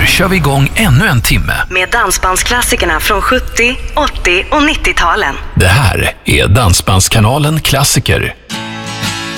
kör vi igång ännu en timme med dansbandsklassikerna från 70, 80 och 90-talen. Det här är Dansbandskanalen Klassiker.